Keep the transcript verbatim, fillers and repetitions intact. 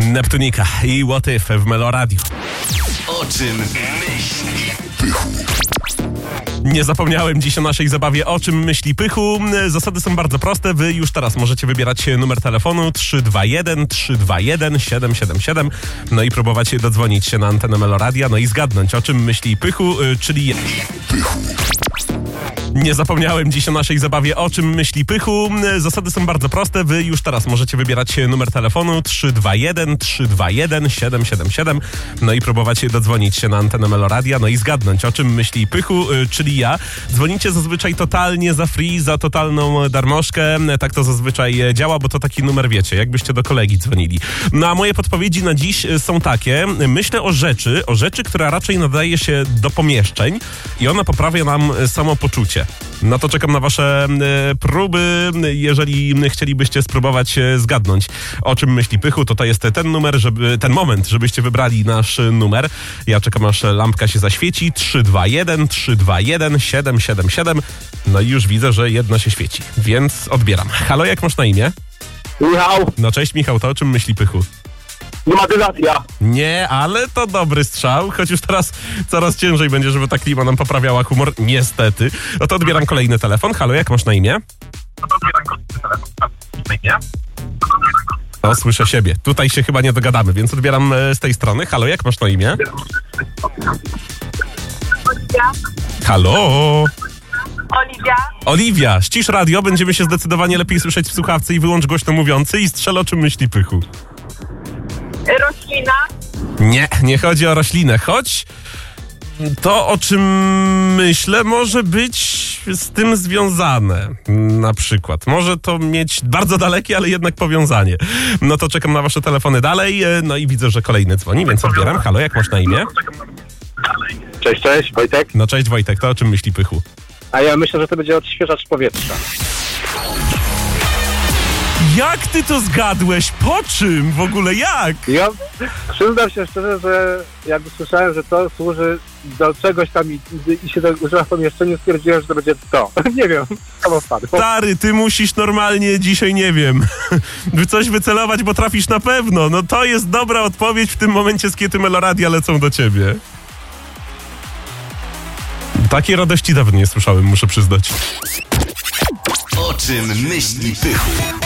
Neptunika i What If w Melo Radio. O czym myśli Pychu? Nie zapomniałem dziś o naszej zabawie O czym myśli Pychu. Zasady są bardzo proste. Wy już teraz możecie wybierać numer telefonu trzy dwa jeden trzy dwa jeden siedem siedem siedem. No i próbować dodzwonić się na antenę Melo Radia, no i zgadnąć o czym myśli Pychu, czyli... Pychu. Nie zapomniałem dziś o naszej zabawie O czym myśli Pychu. Zasady są bardzo proste. Wy już teraz możecie wybierać numer telefonu trzy dwa jeden trzy dwa jeden siedem siedem siedem. No i próbować dodzwonić się na antenę Melo Radia, no i zgadnąć o czym myśli Pychu, czyli ja. Dzwonicie zazwyczaj totalnie za free, za totalną darmożkę. Tak to zazwyczaj działa, bo to taki numer, wiecie, jakbyście do kolegi dzwonili. No a moje podpowiedzi na dziś są takie. Myślę o rzeczy, o rzeczy, która raczej nadaje się do pomieszczeń i ona poprawia nam samopoczucie. No to czekam na wasze e, próby. Jeżeli chcielibyście spróbować e, zgadnąć, o czym myśli Pychu, to to jest ten numer, żeby, ten moment, żebyście wybrali nasz numer. Ja czekam, aż lampka się zaświeci. trzy dwa jeden trzy dwa jeden siedem siedem siedem. No i już widzę, że jedno się świeci, więc odbieram. Halo, jak masz na imię? Michał, No cześć Michał, to o czym myśli Pychu? klimatyzacja. Nie, ale to dobry strzał, choć już teraz coraz ciężej będzie, żeby ta klima nam poprawiała humor. Niestety. No to odbieram kolejny telefon. Halo, jak masz na imię? O, słyszę siebie. Tutaj się chyba nie dogadamy, więc odbieram e, z tej strony. Halo, jak masz na imię? Oliwia. Halo? Oliwia. Oliwia, ścisz radio, będziemy się zdecydowanie lepiej słyszeć w słuchawce i wyłącz głośno mówiący i strzel o czym myśli Pychu. Roślina. Nie, nie chodzi o roślinę, choć to, o czym myślę, może być z tym związane. Na przykład. Może to mieć bardzo dalekie, ale jednak powiązanie. No to czekam na wasze telefony dalej. No i widzę, że kolejny dzwoni, więc odbieram. Halo, jak masz na imię? Cześć, cześć, Wojtek. No cześć Wojtek, to o czym myśli Pychu? A ja myślę, że to będzie odświeżacz powietrza. Jak ty to zgadłeś? Po czym? W ogóle jak? Ja przyznam się szczerze, że jak usłyszałem, że to służy do czegoś tam i, i się to używa w pomieszczeniu, stwierdziłem, że to będzie to. Nie wiem, samo wpadło. Stary, ty musisz normalnie dzisiaj, nie wiem, coś wycelować, bo trafisz na pewno. No to jest dobra odpowiedź w tym momencie, z kiedy Melo Radia lecą do ciebie. Takiej radości dawno nie słyszałem, muszę przyznać. O czym myśli Pychu?